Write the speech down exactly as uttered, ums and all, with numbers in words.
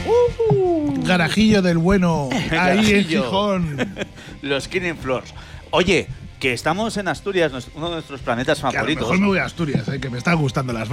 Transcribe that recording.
Uh, Garajillo del bueno, ahí en Garajillo. Gijón. Los Killing Floors. Oye, que estamos en Asturias, uno de nuestros planetas Que a lo favoritos. mejor me voy a Asturias, eh, que me están gustando las